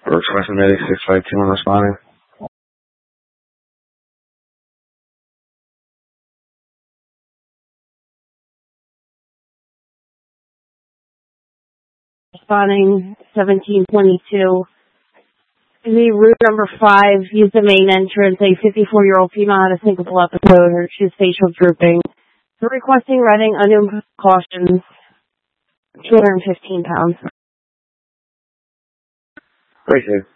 Request medic 652 on responding. Responding 1722. The route number 5, use the main entrance. A 54-year-old female had a syncopal episode. Her facial drooping. So requesting Reading under cautions. 215 pounds. Appreciate it.